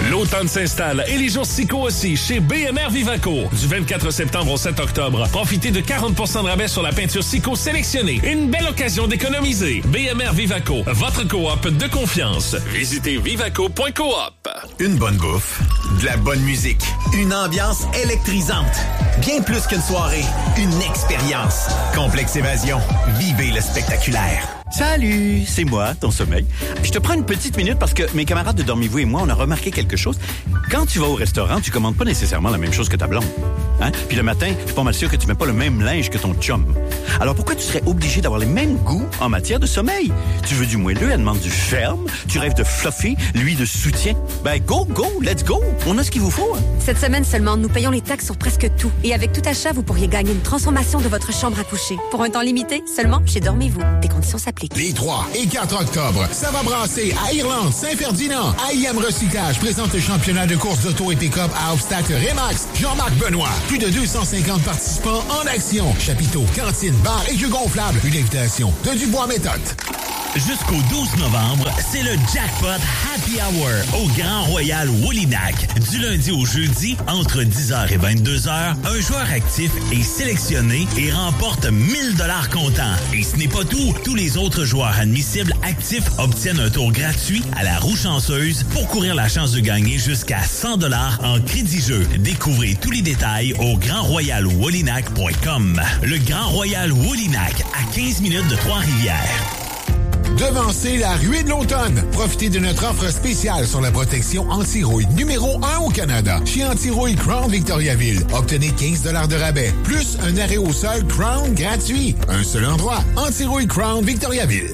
L'automne s'installe et les jours s'y aussi chez B M R Vivaco. Du vingt-quatre septembre au sept octobre, profitez de quarante pour cent de rabais sur la peinture Sico sélectionnée. Une belle occasion d'économiser. B M R Vivaco, votre coop de confiance. Visitez vivaco point coop. Une bonne bouffe, de la bonne musique, une ambiance électrisante. Bien plus qu'une soirée, une expérience. Complexe Évasion, vivez le spectaculaire. Salut, c'est moi, ton sommeil. Je te prends une petite minute parce que mes camarades de Dormez-vous et moi, on a remarqué quelque chose. Quand tu vas au restaurant, tu commandes pas nécessairement la même chose que ta blonde. Hein? Puis le matin, je suis pas mal sûr que tu mets pas le même linge que ton chum. Alors pourquoi tu serais obligé d'avoir les mêmes goûts en matière de sommeil? Tu veux du moelleux, elle demande du ferme. Tu rêves de fluffy, lui de soutien. Ben go, go, let's go. On a ce qu'il vous faut. Hein? Cette semaine seulement, nous payons les taxes sur presque tout. Et avec tout achat, vous pourriez gagner une transformation de votre chambre à coucher. Pour un temps limité, seulement chez Dormez-vous. Des conditions s'appliquent. Les trois et quatre octobre, ça va brasser à Irlande, Saint-Ferdinand. A I M Recyclage présente le championnat de course d'auto et pick-up à obstacle Remax. Jean-Marc Benoît. Plus de deux cent cinquante participants en action. Chapiteaux, cantine, bar et jeux gonflables. Une invitation de Dubois Méthode. Jusqu'au douze novembre, c'est le Jackpot Happy Hour au Grand Royal Woolinac. Du lundi au jeudi, entre dix heures et vingt-deux heures, un joueur actif est sélectionné et remporte mille dollars comptant. Et ce n'est pas tout. Tous les autres joueurs admissibles actifs obtiennent un tour gratuit à la roue chanceuse pour courir la chance de gagner jusqu'à cent dollars en crédit-jeu. Découvrez tous les détails au grand royal woolinac point com. Le Grand Royal Woolinac, à quinze minutes de Trois-Rivières. Devancez la ruée de l'automne. Profitez de notre offre spéciale sur la protection anti-rouille numéro un au Canada. Chez Anti-Rouille Crown Victoriaville, obtenez quinze dollars de rabais, plus un arrêt au sol Crown gratuit. Un seul endroit, Anti-Rouille Crown Victoriaville.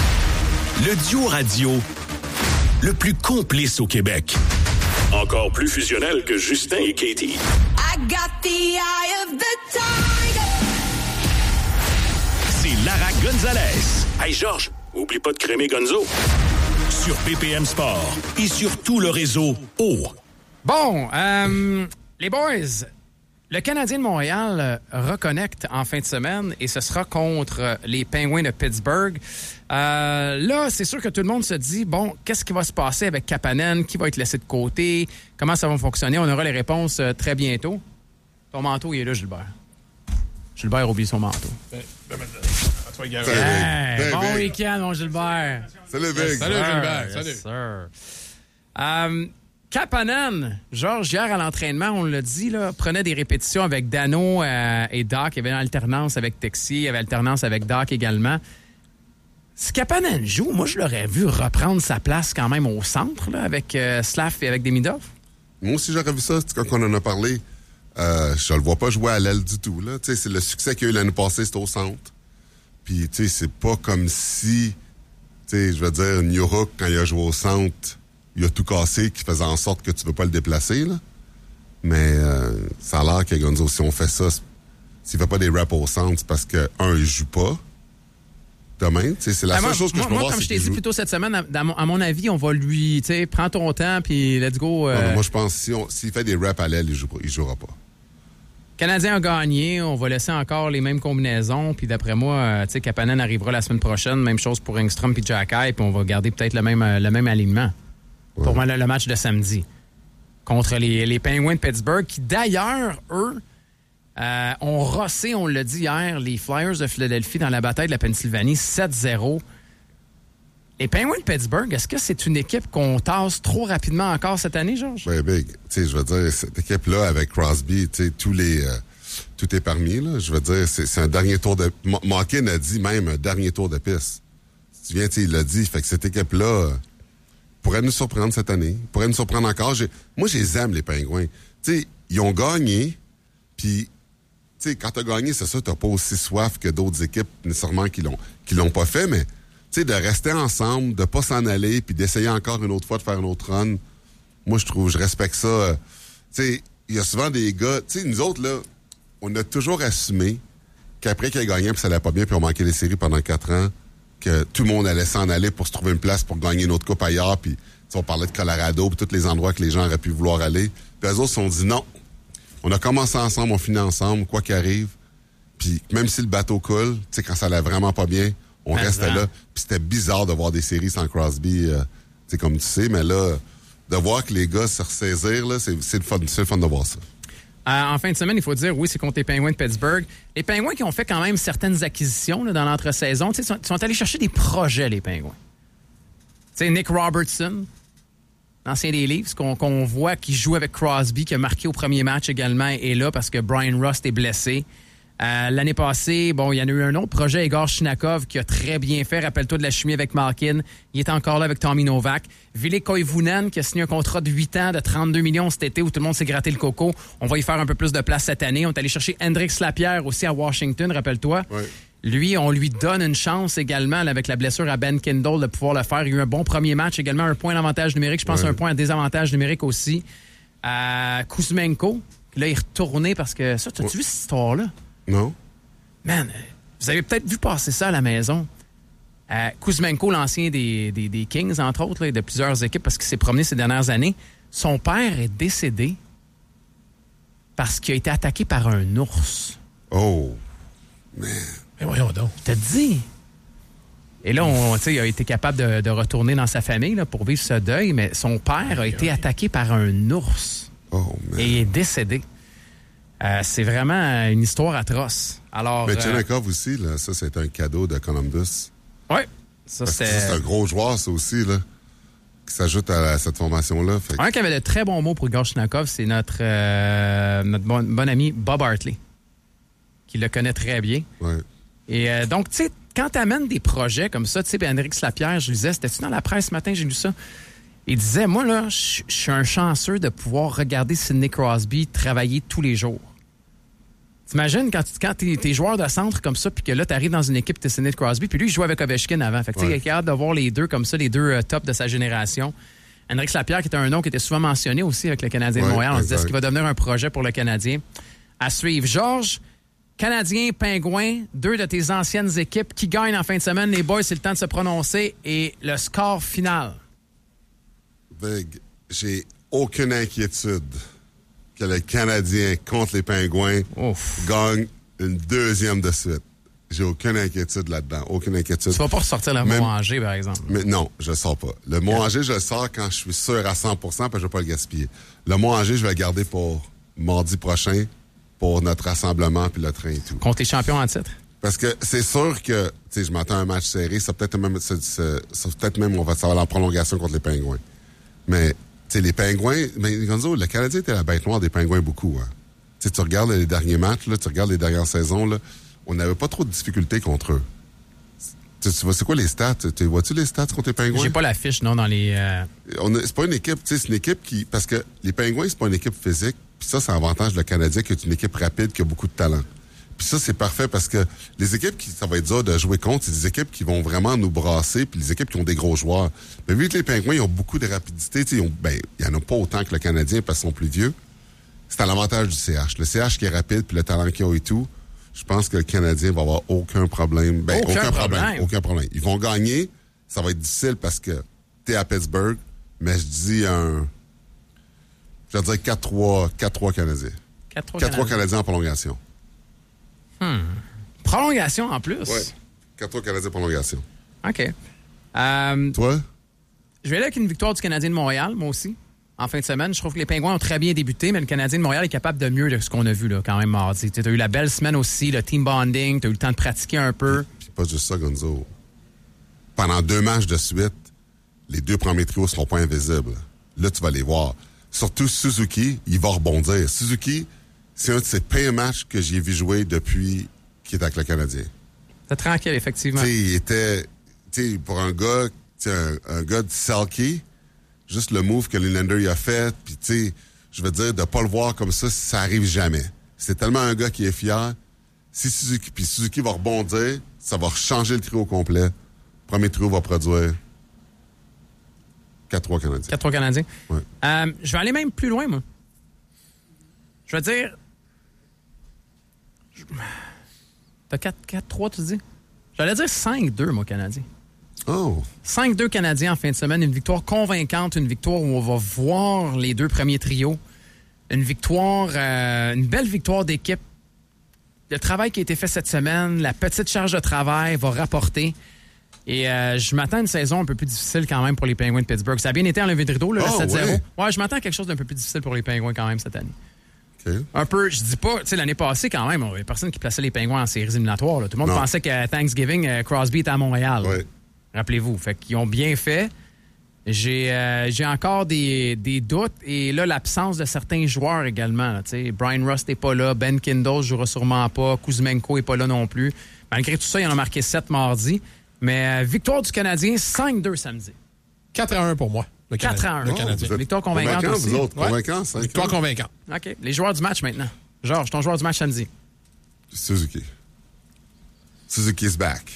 Le duo radio le plus complice au Québec. Encore plus fusionnel que Justin et Katie. I got the eye of the tiger. C'est Lara Gonzalez. Hey Georges, oublie pas de crémer Gonzo. Sur P P M Sport et sur tout le réseau O. Bon, euh, les boys, le Canadien de Montréal euh, reconnecte en fin de semaine et ce sera contre les Penguins de Pittsburgh. Euh, là, c'est sûr que tout le monde se dit, bon, qu'est-ce qui va se passer avec Kapanen? Qui va être laissé de côté? Comment ça va fonctionner? On aura les réponses euh, très bientôt. Ton manteau, il est là, Gilbert. Gilbert a oublié son manteau. Ben, ben, ben, Hey, ben, bon big. Week-end, mon Gilbert. Salut, Big. Yes, salut, Gilbert. Yes, salut. Sir. Um, Kapanen, Georges, hier à l'entraînement, on l'a dit, là, prenait des répétitions avec Dano euh, et Doc. Il y avait une alternance avec Texier, il y avait alternance avec Doc également. Si Kapanen joue, moi, je l'aurais vu reprendre sa place quand même au centre, là, avec euh, Slav et avec Demidov. Moi aussi, j'aurais vu ça. Quand on en a parlé, euh, je le vois pas jouer à l'aile du tout. Là. C'est le succès qu'il y a eu l'année passée, c'était au centre. Puis, tu sais, c'est pas comme si, tu sais, je veux dire, New Hook, quand il a joué au centre, il a tout cassé, qui faisait en sorte que tu veux pas le déplacer, là. Mais euh, ça a l'air que Gonzo, si on fait ça, s'il fait pas des reps au centre, c'est parce que, un, il joue pas. Demain, tu sais, c'est la ah, seule moi, chose que moi, je peux moi, voir, comme c'est je t'ai qu'il dit joue. plus tôt cette semaine, à, à, mon, à mon avis, on va lui, tu sais, prends ton temps, puis let's go. Euh... Non, moi, je pense que si on, s'il fait des reps à l'aile, il, joue, il jouera pas. Canadien a gagné, on va laisser encore les mêmes combinaisons, puis d'après moi, euh, tu sais, Kapanen arrivera la semaine prochaine, même chose pour Engstrom puis Jacky, puis on va garder peut-être le même, euh, le même alignement ouais. pour le, le match de samedi contre les, les Penguins de Pittsburgh, qui d'ailleurs, eux, euh, ont rossé, on l'a dit hier, les Flyers de Philadelphie dans la bataille de la Pennsylvanie, sept zéro. Les Penguins de Pittsburgh, est-ce que c'est une équipe qu'on tasse trop rapidement encore cette année, Georges? Oui, Big. Tu sais, je veux dire, cette équipe-là, avec Crosby, tu sais, tous les... Euh, tout est permis, là. Je veux dire, c'est, c'est un dernier tour de... M- Malkin a dit même un dernier tour de piste. Si tu viens, tu sais, il l'a dit. Fait que cette équipe-là euh, pourrait nous surprendre cette année. Pourrait nous surprendre encore. J'ai... Moi, je les aime, les Pingouins. Tu sais, ils ont gagné, puis... Tu sais, quand t'as gagné, c'est ça, t'as pas aussi soif que d'autres équipes, nécessairement, qui l'ont, qui l'ont pas fait, mais... Tu sais, de rester ensemble, de pas s'en aller, puis d'essayer encore une autre fois de faire une autre run. Moi, je trouve, je respecte ça. Euh, tu sais, il y a souvent des gars... Tu sais, nous autres, là, on a toujours assumé qu'après qu'il a gagné, puis ça allait pas bien, puis on manquait les séries pendant quatre ans, que tout le monde allait s'en aller pour se trouver une place pour gagner une autre coupe ailleurs, puis on parlait de Colorado, puis tous les endroits que les gens auraient pu vouloir aller. Puis eux autres se sont dit non. On a commencé ensemble, on finit ensemble, quoi qu'il arrive. Puis même si le bateau coule, tu sais, quand ça allait vraiment pas bien, on mais restait là. Puis c'était bizarre de voir des séries sans Crosby, euh, tu sais, comme tu sais, mais là, de voir que les gars se ressaisir, là, c'est, c'est, le fun, c'est le fun de voir ça. Euh, en fin de semaine, il faut dire, oui, c'est contre les Penguins de Pittsburgh. Les Penguins qui ont fait quand même certaines acquisitions là, dans l'entre-saison, ils sont, sont allés chercher des projets, les Penguins. Tu sais, Nick Robertson, l'ancien des Leafs, qu'on, qu'on voit qui joue avec Crosby, qui a marqué au premier match également, est là parce que Brian Rust est blessé. Euh, l'année passée, bon, il y en a eu un autre projet, Igor Shinakov, qui a très bien fait. Rappelle-toi de la chimie avec Malkin. Il est encore là avec Tommy Novak. Ville Koivunen, qui a signé un contrat de huit ans de trente-deux millions cet été où tout le monde s'est gratté le coco. On va y faire un peu plus de place cette année. On est allé chercher Hendrix Lapierre aussi à Washington, rappelle-toi. Oui. Lui, on lui donne une chance également là, avec la blessure à Ben Kindle de pouvoir le faire. Il y a eu un bon premier match également, un point d'avantage numérique. Je pense oui. un point à désavantage numérique aussi. Euh, Kuzmenko, là, il est retourné parce que... Ça, t'as-tu oui. vu cette histoire-là? Non? Man, vous avez peut-être vu passer ça à la maison. Euh, Kuzmenko, l'ancien des, des, des Kings, entre autres, là, de plusieurs équipes, parce qu'il s'est promené ces dernières années, son père est décédé parce qu'il a été attaqué par un ours. Oh, man. Mais voyons donc. Je te dis. Et là, on, il a été capable de, de retourner dans sa famille là, pour vivre ce deuil, mais son père a été attaqué par un ours. Oh, man. Et il est décédé. Euh, c'est vraiment une histoire atroce. Alors, Mais euh, Chenikov aussi, là, ça, c'est un cadeau de Columbus. Oui. Ça, Parce que c'est... c'est un gros joueur, ça aussi, là, qui s'ajoute à, la, à cette formation-là. Fait que... Un qui avait de très bons mots pour Igor Shinakov, c'est notre, euh, notre bon, bon ami Bob Hartley, qui le connaît très bien. Ouais. Et euh, donc, tu sais, quand tu amènes des projets comme ça, tu sais, Hendrix Lapierre, je lisais, c'était-tu dans la presse ce matin, j'ai lu ça? Il disait, moi, là, je suis un chanceux de pouvoir regarder Sidney Crosby travailler tous les jours. T'imagines quand, quand t'es, t'es joueur de centre comme ça, puis que là, t'arrives dans une équipe, t'es Sidney Crosby, puis lui, il jouait avec Ovechkin avant. Fait que, tu sais, il a hâte de voir les deux comme ça, les deux euh, tops de sa génération. Hendrix Lapierre, qui était un nom qui était souvent mentionné aussi avec le Canadien ouais, de Montréal. On se disait, exact. est-ce qu'il va devenir un projet pour le Canadien? À suivre. Georges, Canadien, Pingouins, deux de tes anciennes équipes qui gagnent en fin de semaine. Les boys, c'est le temps de se prononcer. Et le score final. Big, j'ai aucune inquiétude que le Canadien contre les Pingouins Ouf. gagne une deuxième de suite. J'ai aucune inquiétude là-dedans. Aucune inquiétude. Tu vas pas ressortir le Même... mot Angers, par exemple. Mais non, je le sors pas. Le mot Angers, je le sors quand je suis sûr à cent pour cent, parce que je vais pas le gaspiller. Le mot Angers, je vais le garder pour mardi prochain, pour notre rassemblement puis le train et tout. Contre les champions en titre. Parce que c'est sûr que, tu sais, je m'attends à un match serré. Ça peut-être même, ça, ça, ça peut-être même, on va ça va aller en prolongation contre les Pingouins. Mais, tu sais, les Pingouins, mais Gonzo, le Canadien était la bête noire des Pingouins beaucoup, hein. Tu sais, tu regardes les derniers matchs, là, tu regardes les dernières saisons, là, on n'avait pas trop de difficultés contre eux. Tu, tu vois, c'est quoi les stats? Tu vois-tu les stats contre les Pingouins? J'ai pas la fiche, non, dans les... Euh... On a, c'est pas une équipe, tu sais, c'est une équipe qui... Parce que les Pingouins, c'est pas une équipe physique. Puis ça, c'est l'avantage de le Canadien, qui est une équipe rapide, qui a beaucoup de talent. Puis ça, c'est parfait parce que les équipes qui, ça va être dur de jouer contre, c'est des équipes qui vont vraiment nous brasser, puis les équipes qui ont des gros joueurs. Mais vu que les Pingouins, ils ont beaucoup de rapidité, tu sais, ils ont, ben, il y en a pas autant que le Canadien parce qu'ils sont plus vieux. C'est à l'avantage du C H. Le C H qui est rapide, puis le talent qu'ils ont et tout, je pense que le Canadien va avoir aucun problème. Ben, aucun, aucun problème. problème. Aucun problème. Ils vont gagner. Ça va être difficile parce que t'es à Pittsburgh, mais je dis un, je vais dire quatre trois, quatre trois Canadiens. quatre trois quatre trois Canadiens. Canadiens en prolongation. Hmm. Prolongation en plus? Oui. quatre trois Canadiens en prolongation. OK. Euh, Toi? je vais aller avec une victoire du Canadien de Montréal, moi aussi, en fin de semaine. Je trouve que les Pingouins ont très bien débuté, mais le Canadien de Montréal est capable de mieux de ce qu'on a vu là, quand même mardi. Tu as eu la belle semaine aussi, le team bonding, tu as eu le temps de pratiquer un peu. Puis pas juste ça, Gonzo. Pendant deux matchs de suite, les deux premiers trios ne seront pas invisibles. Là, tu vas les voir. Surtout Suzuki, il va rebondir. Suzuki, c'est un de ses pires matchs que j'ai vu jouer depuis qu'il est avec le Canadien. C'est tranquille, effectivement. Tu sais, il était, tu sais, pour un gars, tu sais, un, un gars de Selke, juste le move que Nylander il a fait, puis tu sais, je veux dire, de pas le voir comme ça, ça arrive jamais. C'est tellement un gars qui est fier. Si Suzuki, puis Suzuki va rebondir, ça va changer le trio au complet. Premier trio va produire quatre trois Canadiens. quatre trois Canadiens. Ouais. Euh, je vais aller même plus loin, moi. Je vais dire... T'as quatre trois, tu dis? J'allais dire cinq deux, moi, Canadien. Oh! cinq deux Canadiens en fin de semaine. Une victoire convaincante, une victoire où on va voir les deux premiers trios. Une victoire, euh, une belle victoire d'équipe. Le travail qui a été fait cette semaine, la petite charge de travail va rapporter. Et euh, je m'attends à une saison un peu plus difficile quand même pour les Penguins de Pittsburgh. Ça a bien été en levée de rideau, là, oh, le sept zéro. Ouais. ouais, je m'attends à quelque chose d'un peu plus difficile pour les Penguins quand même cette année. Okay. Un peu, je dis pas, tu sais, l'année passée quand même, il n'y a personne qui plaçait les Penguins en séries éliminatoires. Là. Tout le monde non. pensait que Thanksgiving, euh, Crosby était à Montréal. Ouais. Rappelez-vous. Fait qu'ils ont bien fait. J'ai, euh, j'ai encore des, des doutes. Et là, l'absence de certains joueurs également. Là, Brian Rust n'est pas là. Ben Kindle ne jouera sûrement pas. Kuzmenko n'est pas là non plus. Malgré tout ça, il en a marqué sept mardi. Mais euh, victoire du Canadien, cinq deux samedi. quatre à un pour moi. Le quatre à un. Le Canadien. Oh, victoire convaincante convaincant, aussi. vous autres. Ouais. Convaincant, cinq Victoire convaincante. OK. Les joueurs du match maintenant. Georges, ton joueur du match samedi. Suzuki. Suzuki's back.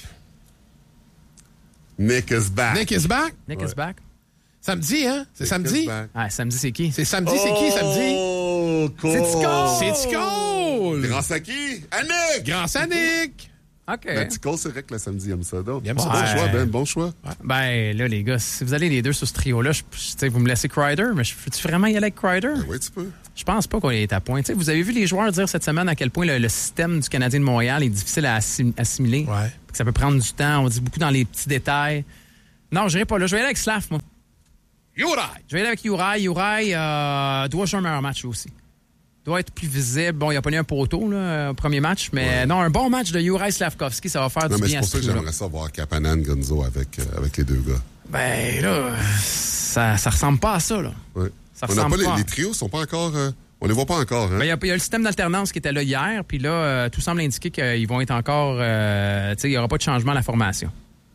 Nick is back. Nick is back. Nick Ouais. is back. Samedi, hein? C'est Nick samedi? is back. Ah, samedi, c'est qui? C'est samedi, c'est qui samedi? Oh, cool. C'est Cole. C'est Cole! Grâce à qui? À Nick! Grâce à Nick! OK. Ben, Cole, c'est vrai que le samedi, il aime ça. Donc. Il aime ça. Bon Ouais. choix, Ben. Bon choix. Ben, là, les gars, si vous allez les deux sur ce trio-là, je, je- tu sais, vous me laissez Kreider, mais je- peux-tu vraiment y aller avec Kreider? Ben oui, tu peux. Je pense pas qu'on est à point. Tu sais, vous avez vu les joueurs dire cette semaine à quel point le, le système du Canadien de Montréal est difficile à assim- assimiler. Ouais. Que ça peut prendre du temps. On dit beaucoup dans les petits détails. Non, je n'irai pas là. Je vais aller avec Slav, moi. Uri! Je vais aller avec Uri. Uri euh, doit jouer un meilleur match aussi. Doit être plus visible. Bon, il a pas eu un poteau là, au premier match, mais Ouais. non, un bon match de Uri Slavkovski, ça va faire Non, du mais c'est bien à pour ce ça que trio-là. j'aimerais ça voir Kapanen Gonzo avec, euh, avec les deux gars. Ben là, ça, ça ressemble pas à ça, là. Ouais. Ça On n'a ressemble pas les, pas. les trios sont pas encore. euh, on les voit pas encore, hein? Ben, il y, a- il y a le système d'alternance qui était là hier, puis là, euh, tout semble indiquer qu'ils vont être encore. euh, tu sais, il n'y aura pas de changement à la formation.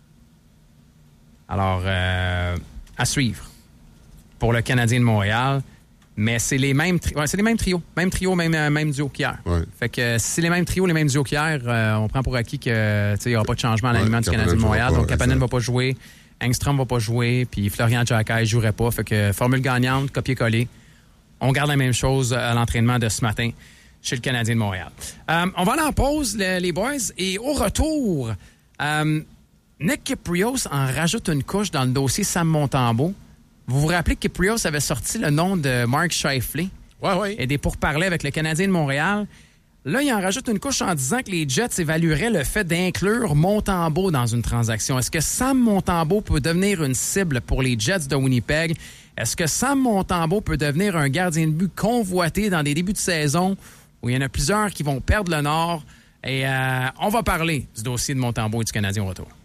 Alors, euh, à suivre pour le Canadien de Montréal. Mais c'est les mêmes, tri- ouais, c'est les mêmes trios. Même trio, même, euh, même duo qu'hier. Ouais. Fait que euh, si c'est les mêmes trios, les mêmes duos qu'hier, euh, on prend pour acquis qu'il n'y aura pas de changement à Ouais, l'alignement du Kapanen Canadien de jouera Montréal. pas, Donc, Kapanen ne exact. va pas jouer, Engstrom va pas jouer, puis Florian Xhaka ne jouerait pas. Fait que formule gagnante, copier-coller. On garde la même chose à l'entraînement de ce matin chez le Canadien de Montréal. Euh, on va aller en pause, le- les boys, et au retour, euh, Nick Kyprios en rajoute une couche dans le dossier Sam Montembeault. Vous vous rappelez que Kyprios avait sorti le nom de Mark Scheifele Ouais, ouais. et des pourparlers avec le Canadien de Montréal. Là, il en rajoute une couche en disant que les Jets évalueraient le fait d'inclure Montembeault dans une transaction. Est-ce que Sam Montembeault peut devenir une cible pour les Jets de Winnipeg? Est-ce que Sam Montembeault peut devenir un gardien de but convoité dans des débuts de saison où il y en a plusieurs qui vont perdre le nord? Et euh, on va parler du dossier de Montembeault et du Canadien au retour.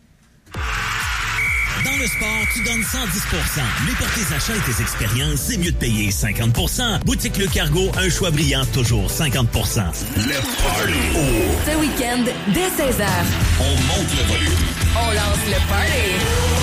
Dans le sport, tu donnes cent dix pour cent. Mais pour tes achats et tes expériences, c'est mieux de payer cinquante pour cent. Boutique Le Cargo, un choix brillant, toujours cinquante pour cent. Le party. Ce week-end, dès seize heures, On monte le volume. on lance le party.